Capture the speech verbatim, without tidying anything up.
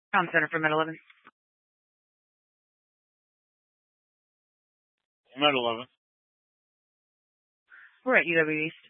Tom Center for Med eleven. Med eleven. We're at U W East.